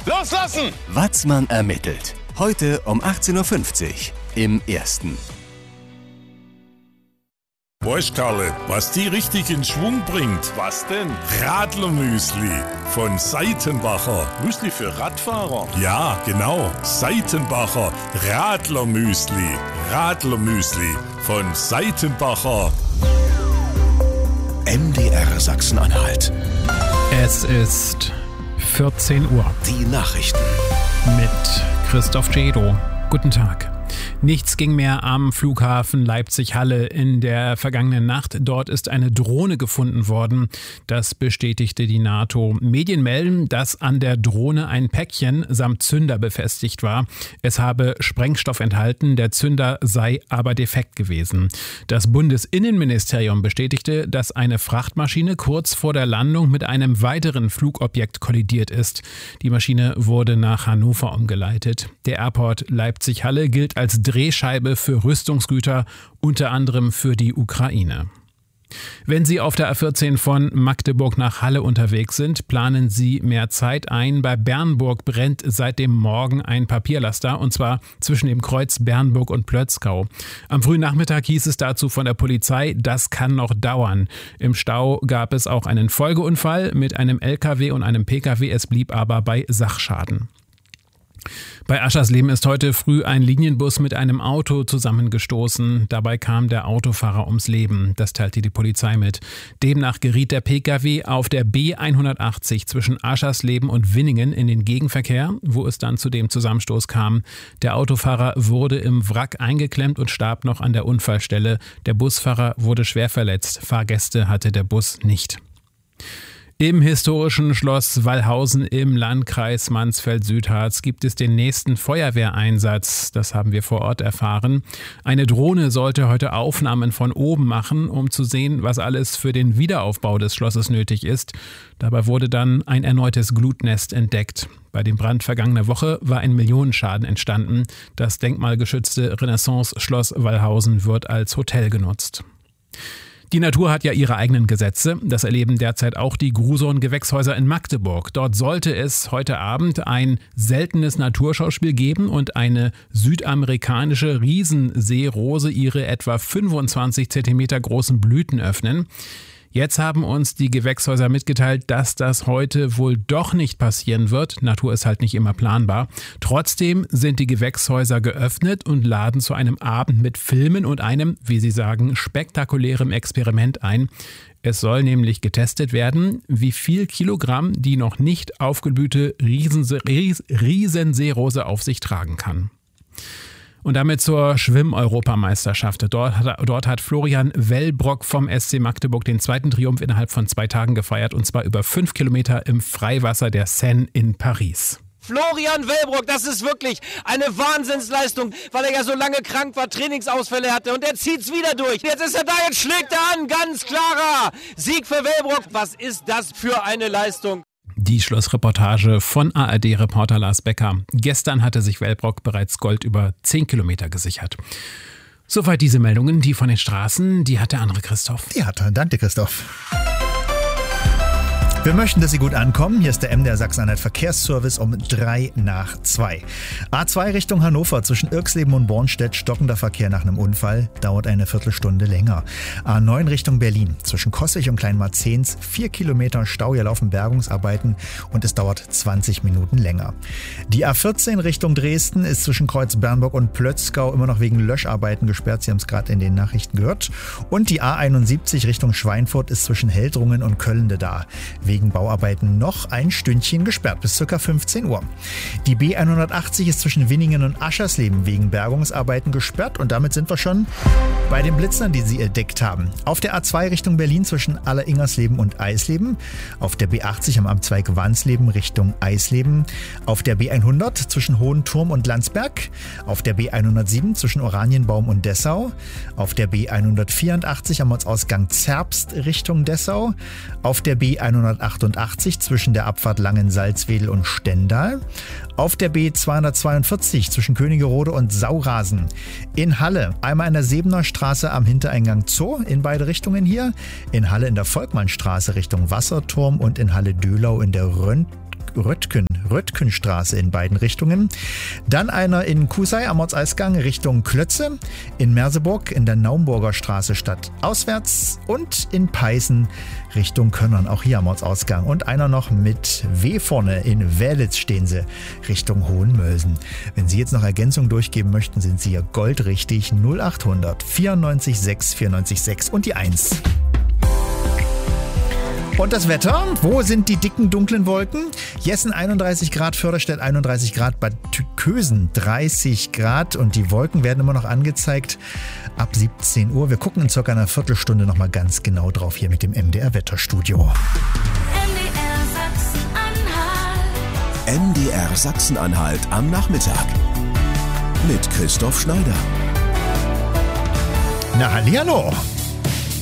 Loslassen! Watzmann ermittelt. Heute um 18.50 Uhr im Ersten. Weißt Karle, was die richtig in Schwung bringt? Was denn? Radlermüsli von Seitenbacher. Müsli für Radfahrer? Ja, genau. Seitenbacher Radlermüsli. Radlermüsli von Seitenbacher. MDR Sachsen-Anhalt. Es ist 14 Uhr. Die Nachrichten. Mit Christoph Cedo. Guten Tag. Nichts ging mehr am Flughafen Leipzig-Halle in der vergangenen Nacht. Dort ist eine Drohne gefunden worden. Das bestätigte die NATO. Medien melden, dass an der Drohne ein Päckchen samt Zünder befestigt war. Es habe Sprengstoff enthalten, der Zünder sei aber defekt gewesen. Das Bundesinnenministerium bestätigte, dass eine Frachtmaschine kurz vor der Landung mit einem weiteren Flugobjekt kollidiert ist. Die Maschine wurde nach Hannover umgeleitet. Der Airport Leipzig-Halle gilt als Drehscheibe für Rüstungsgüter, unter anderem für die Ukraine. Wenn Sie auf der A14 von Magdeburg nach Halle unterwegs sind, planen Sie mehr Zeit ein. Bei Bernburg brennt seit dem Morgen ein Papierlaster, und zwar zwischen dem Kreuz Bernburg und Plötzkau. Am frühen Nachmittag hieß es dazu von der Polizei, das kann noch dauern. Im Stau gab es auch einen Folgeunfall mit einem LKW und einem PKW, es blieb aber bei Sachschaden. Bei Aschersleben ist heute früh ein Linienbus mit einem Auto zusammengestoßen. Dabei kam der Autofahrer ums Leben. Das teilte die Polizei mit. Demnach geriet der Pkw auf der B180 zwischen Aschersleben und Winningen in den Gegenverkehr, wo es dann zu dem Zusammenstoß kam. Der Autofahrer wurde im Wrack eingeklemmt und starb noch an der Unfallstelle. Der Busfahrer wurde schwer verletzt. Fahrgäste hatte der Bus nicht. Im historischen Schloss Wallhausen im Landkreis Mansfeld-Südharz gibt es den nächsten Feuerwehreinsatz. Das haben wir vor Ort erfahren. Eine Drohne sollte heute Aufnahmen von oben machen, um zu sehen, was alles für den Wiederaufbau des Schlosses nötig ist. Dabei wurde dann ein erneutes Glutnest entdeckt. Bei dem Brand vergangener Woche war ein Millionenschaden entstanden. Das denkmalgeschützte Renaissance-Schloss Wallhausen wird als Hotel genutzt. Die Natur hat ja ihre eigenen Gesetze. Das erleben derzeit auch die Gruson-Gewächshäuser in Magdeburg. Dort sollte es heute Abend ein seltenes Naturschauspiel geben und eine südamerikanische Riesenseerose ihre etwa 25 Zentimeter großen Blüten öffnen. Jetzt haben uns die Gewächshäuser mitgeteilt, dass das heute wohl doch nicht passieren wird. Natur ist halt nicht immer planbar. Trotzdem sind die Gewächshäuser geöffnet und laden zu einem Abend mit Filmen und einem, wie sie sagen, spektakulären Experiment ein. Es soll nämlich getestet werden, wie viel Kilogramm die noch nicht aufgeblühte Riesenseerose auf sich tragen kann. Und damit zur Schwimm-Europameisterschaft. Dort hat Florian Wellbrock vom SC Magdeburg den zweiten Triumph innerhalb von 2 Tagen gefeiert, und zwar über 5 Kilometer im Freiwasser der Seine in Paris. Florian Wellbrock, das ist wirklich eine Wahnsinnsleistung, weil er ja so lange krank war, Trainingsausfälle hatte, und er zieht's wieder durch. Jetzt ist er da, jetzt schlägt er an, ganz klarer Sieg für Wellbrock. Was ist das für eine Leistung? Die Schlussreportage von ARD-Reporter Lars Becker. Gestern hatte sich Wellbrock bereits Gold über 10 Kilometer gesichert. Soweit diese Meldungen, die von den Straßen, die hat der andere Christoph. Die hat er. Danke, Christoph. Wir möchten, dass Sie gut ankommen. Hier ist der MDR Sachsen-Anhalt Verkehrsservice um 3:03. A2 Richtung Hannover zwischen Irxleben und Bornstedt, stockender Verkehr nach einem Unfall, dauert eine Viertelstunde länger. A9 Richtung Berlin zwischen Kossich und Kleinmarzens 4 Kilometer Stau, hier laufen Bergungsarbeiten und es dauert 20 Minuten länger. Die A14 Richtung Dresden ist zwischen Kreuz Bernburg und Plötzkau immer noch wegen Löscharbeiten gesperrt. Sie haben es gerade in den Nachrichten gehört. Und die A71 Richtung Schweinfurt ist zwischen Heldrungen und Köllende da. Wegen Bauarbeiten noch ein Stündchen gesperrt bis ca. 15 Uhr. Die B180 ist zwischen Winningen und Aschersleben wegen Bergungsarbeiten gesperrt und damit sind wir schon bei den Blitzern, die Sie entdeckt haben. Auf der A2 Richtung Berlin zwischen Alleringersleben und Eisleben. Auf der B80 am Amtzweig Wansleben Richtung Eisleben. Auf der B100 zwischen Hohenturm und Landsberg. Auf der B107 zwischen Oranienbaum und Dessau. Auf der B184 am Ortsausgang Zerbst Richtung Dessau. Auf der B188 zwischen der Abfahrt Langensalzwedel und Stendal. Auf der B242 zwischen Königerode und Saurasen. In Halle einmal in der Sebener Straße am Hintereingang Zoo in beide Richtungen hier. In Halle in der Volkmannstraße Richtung Wasserturm und in Halle-Döhlau in der Röttgenstraße in beiden Richtungen. Dann einer in Kusei am Ortsausgang Richtung Klötze, in Merseburg in der Naumburger Straße stadtauswärts und in Peißen Richtung Könnern, auch hier am Ortsausgang. Und einer noch mit W vorne, in Wählitz stehen sie, Richtung Hohenmölsen. Wenn Sie jetzt noch Ergänzungen durchgeben möchten, sind Sie hier goldrichtig. 0800 94 6 94 6 und die 1. Und das Wetter? Wo sind die dicken, dunklen Wolken? Jessen 31 Grad, Förderstedt 31 Grad, Bad Tükösen 30 Grad und die Wolken werden immer noch angezeigt ab 17 Uhr. Wir gucken in circa einer Viertelstunde nochmal ganz genau drauf hier mit dem MDR Wetterstudio. MDR Sachsen-Anhalt am Nachmittag mit Christoph Schneider. Na, hallihallo!